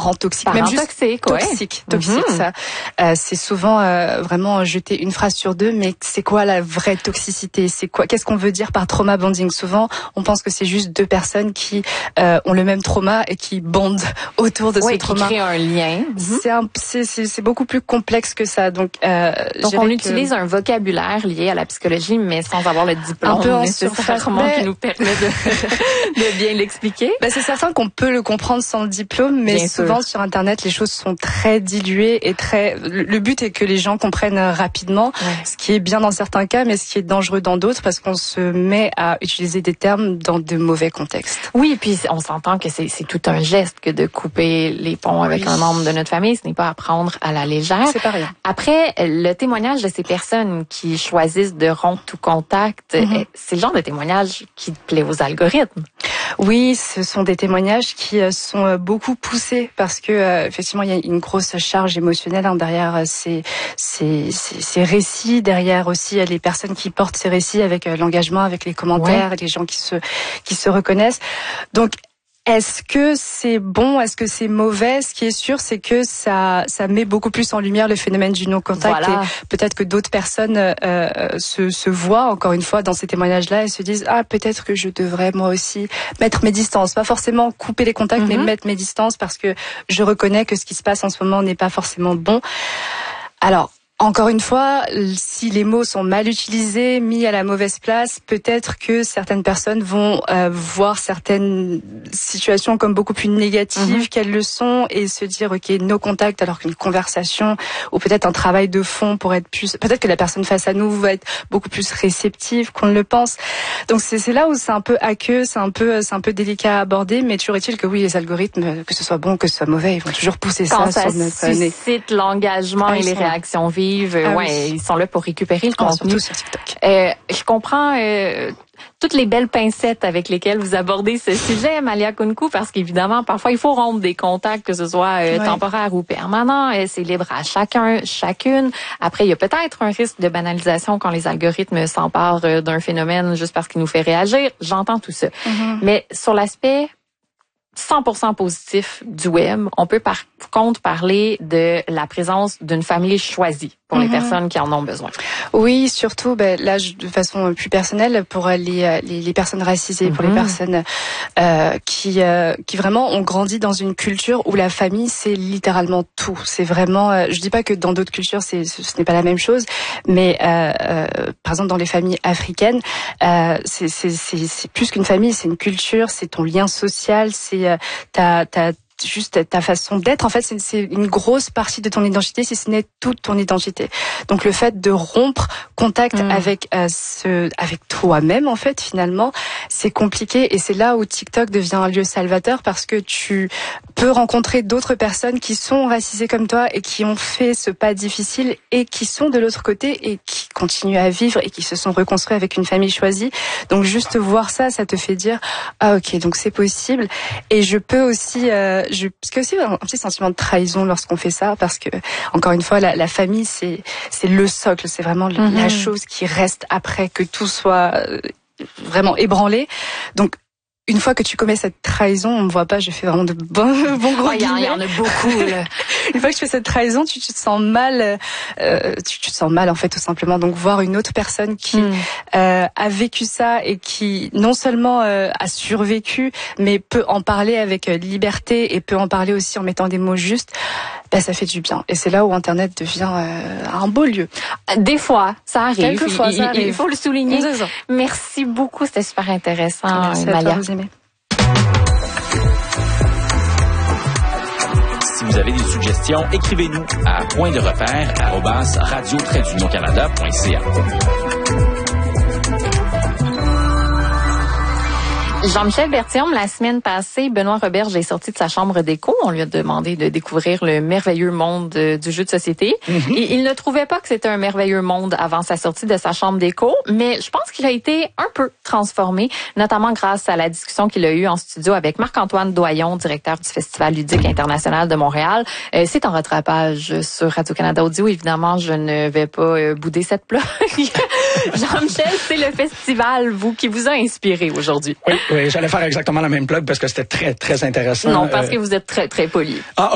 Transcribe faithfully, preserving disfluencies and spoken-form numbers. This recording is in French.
parents toxiques, parents même juste toxiques, toxiques, ouais. toxiques. Mm-hmm. Ça, euh, c'est souvent euh, vraiment jeter une phrase sur deux, mais c'est quoi la vraie toxicité? C'est quoi? Qu'est-ce qu'on veut dire par trauma bonding? Souvent, on pense que c'est juste deux personnes qui euh, ont le même trauma et qui bondent autour de oui, ce trauma. Oui, qui créent un lien. Mm-hmm. C'est, un, c'est, c'est, c'est beaucoup plus complexe que ça. Donc, euh, donc on que... utilise un vocabulaire lié à la psychologie, mais sans avoir le diplôme un peu en nécessairement mais... qui nous permet de, de bien l'expliquer. Ben, c'est certain qu'on peut le comprendre sans le diplôme, mais bien souvent sûr. Sur Internet, les choses sont très diluées et très. Le but est que les gens comprennent rapidement, ouais. Ce qui est bien dans certains cas, mais ce qui est dangereux dans d'autres, parce qu'on se met à utiliser des termes dans de mauvais contextes. Oui, et puis on s'entend que c'est, c'est tout un geste que de couper les ponts avec oui. un membre de notre famille. Ce n'est pas à prendre à la légère. C'est pas rien. Après, le témoignage de ces personnes qui choisissent de rompre tout contact, mm-hmm. c'est le genre de témoignage qui plaît aux algorithmes. Oui, ce sont des témoignages qui sont beaucoup poussés parce que euh, effectivement il y a une grosse charge émotionnelle hein, derrière ces, ces, ces, ces récits, derrière aussi les personnes qui portent ces récits avec euh, l'engagement, avec les commentaires, ouais. Les gens qui se qui se reconnaissent. Donc est-ce que c'est bon? Est-ce que c'est mauvais? Ce qui est sûr, c'est que ça, ça met beaucoup plus en lumière le phénomène du non-contact. Voilà. Et peut-être que d'autres personnes euh, se, se voient, encore une fois, dans ces témoignages-là et se disent « Ah, peut-être que je devrais, moi aussi, mettre mes distances. » Pas forcément couper les contacts, mm-hmm. mais mettre mes distances parce que je reconnais que ce qui se passe en ce moment n'est pas forcément bon. Alors, encore une fois, si les mots sont mal utilisés, mis à la mauvaise place, peut-être que certaines personnes vont euh, voir certaines situations comme beaucoup plus négatives mm-hmm. qu'elles le sont et se dire ok, no contact, alors qu'une conversation ou peut-être un travail de fond pour être plus, peut-être que la personne face à nous va être beaucoup plus réceptive qu'on ne le pense. Donc c'est, c'est là où c'est un peu aqueux, c'est un peu, c'est un peu délicat à aborder, mais toujours est-il que oui, les algorithmes, que ce soit bon, que ce soit mauvais, ils vont toujours pousser Quand ça, ça sur notre nez. Suscite l'engagement ah, et les sont... réactions vives. Ah, ouais, oui. Ils sont là pour récupérer le oh, contenu. Surtout sur TikTok. Euh, je comprends euh, toutes les belles pincettes avec lesquelles vous abordez ce sujet, Malia Kounkou, parce qu'évidemment, parfois, il faut rompre des contacts, que ce soit euh, ouais. temporaire ou permanent. Euh, c'est libre à chacun, chacune. Après, il y a peut-être un risque de banalisation quand les algorithmes s'emparent euh, d'un phénomène juste parce qu'il nous fait réagir. J'entends tout ça. Mm-hmm. Mais sur l'aspect cent pour cent positif du web, on peut par contre parler de la présence d'une famille choisie pour mm-hmm. les personnes qui en ont besoin. Oui, surtout, ben, là, de façon plus personnelle, pour les, les, les personnes racisées, mm-hmm. pour les personnes euh, qui, euh, qui vraiment ont grandi dans une culture où la famille, c'est littéralement tout. C'est vraiment, euh, je dis pas que dans d'autres cultures, c'est, ce n'est pas la même chose, mais euh, euh, par exemple, dans les familles africaines, euh, c'est, c'est, c'est, c'est plus qu'une famille, c'est une culture, c'est ton lien social, c'est euh, ta, ta juste ta façon d'être. En fait, c'est, c'est une grosse partie de ton identité, si ce n'est toute ton identité. Donc, le fait de rompre contact mmh. avec euh, ce, avec toi-même, en fait, finalement, c'est compliqué. Et c'est là où TikTok devient un lieu salvateur parce que tu peux rencontrer d'autres personnes qui sont racisées comme toi et qui ont fait ce pas difficile et qui sont de l'autre côté et qui continuent à vivre et qui se sont reconstruits avec une famille choisie. Donc, juste voir ça, ça te fait dire ah ok, donc c'est possible. Et je peux aussi euh, Je, parce qu'il y a aussi un petit sentiment de trahison lorsqu'on fait ça, parce que encore une fois, la, la famille, c'est c'est le socle, c'est vraiment mm-hmm. la chose qui reste après que tout soit vraiment ébranlé. Donc une fois que tu commets cette trahison, on me voit pas, je fais vraiment de bons, bons gros guillemets. Il y en a beaucoup. Là. Une fois que tu fais cette trahison, tu, tu te sens mal, euh, tu, tu te sens mal en fait tout simplement. Donc voir une autre personne qui mm. euh, a vécu ça et qui non seulement euh, a survécu, mais peut en parler avec liberté et peut en parler aussi en mettant des mots justes, ben ça fait du bien. Et c'est là où Internet devient euh, un beau lieu. Des fois, ça arrive. Quelquefois, il, ça arrive. Il faut le souligner. Merci beaucoup, c'était super intéressant, Merci Malia. À toi, vous aimez. Si vous avez des suggestions, écrivez-nous à point de repère arobase radio tiret union canada point c a. Jean-Michel Berthiaume, la semaine passée, Benoît Roberge est sorti de sa chambre d'écho. On lui a demandé de découvrir le merveilleux monde du jeu de société. Mm-hmm. Et il ne trouvait pas que c'était un merveilleux monde avant sa sortie de sa chambre d'écho, mais je pense qu'il a été un peu transformé, notamment grâce à la discussion qu'il a eue en studio avec Marc-Antoine Doyon, directeur du Festival ludique international de Montréal. Euh, c'est en rattrapage sur Radio-Canada Audio. Évidemment, je ne vais pas euh, bouder cette plug. Jean-Michel, c'est le festival, vous, qui vous a inspiré aujourd'hui. Oui, oui, j'allais faire exactement la même plug parce que c'était très, très intéressant. Non, parce euh... que vous êtes très, très poli. Ah,